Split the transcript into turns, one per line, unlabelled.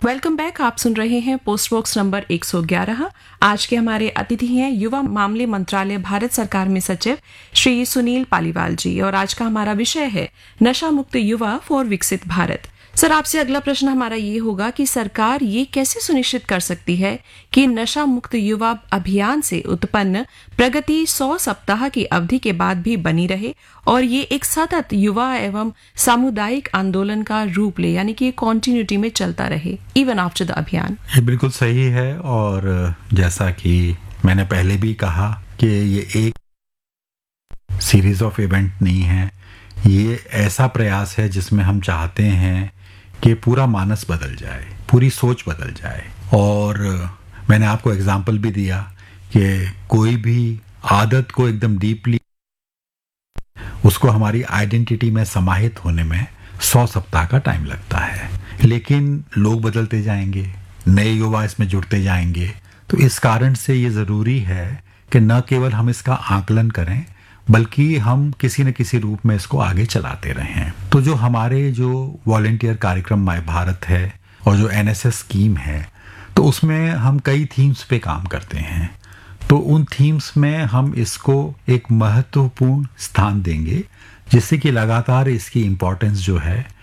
Welcome back. आप सुन रहे हैं पोस्ट बॉक्स नंबर 111। आज के हमारे अतिथि हैं युवा मामले मंत्रालय भारत सरकार में सचिव श्री सुनील पालीवाल जी, और आज का हमारा विषय है नशा मुक्त युवा फॉर विकसित भारत। सर, आपसे अगला प्रश्न हमारा ये होगा कि सरकार ये कैसे सुनिश्चित कर सकती है कि नशा मुक्त युवा अभियान से उत्पन्न प्रगति 100 सप्ताह की अवधि के बाद भी बनी रहे और ये एक सतत युवा एवं सामुदायिक आंदोलन का रूप ले, यानी कि कॉन्टिन्यूटी में चलता रहे इवन आफ्टर द अभियान।
ये बिल्कुल सही है, और जैसा कि मैंने पहले भी कहा कि ये एक सीरीज ऑफ इवेंट नहीं है, ये ऐसा प्रयास है जिसमें हम चाहते हैं कि पूरा मानस बदल जाए, पूरी सोच बदल जाए। और मैंने आपको एग्जाम्पल भी दिया कि कोई भी आदत को एकदम डीपली उसको हमारी आइडेंटिटी में समाहित होने में 100 सप्ताह का टाइम लगता है, लेकिन लोग बदलते जाएंगे, नए युवा इसमें जुड़ते जाएंगे। तो इस कारण से ये ज़रूरी है कि न केवल हम इसका आकलन करें बल्कि हम किसी न किसी रूप में इसको आगे चलाते रहें। तो जो हमारे जो वॉलंटियर कार्यक्रम माय भारत है और जो एनएसएस स्कीम है, तो उसमें हम कई थीम्स पे काम करते हैं। तो उन थीम्स में हम इसको एक महत्वपूर्ण स्थान देंगे, जिससे कि लगातार इसकी इम्पोर्टेंस जो है